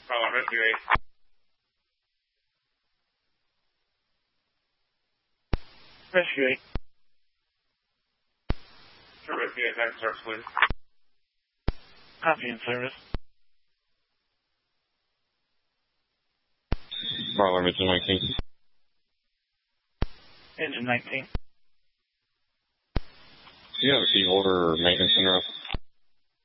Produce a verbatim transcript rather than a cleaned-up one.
Bravo, Rescue eight. Rescue eight. Sure, Rescue eight, back to service, please. Copy in service. Bravo, engine nineteen. Engine nineteen. Do you have a key holder or maintenance interrupt?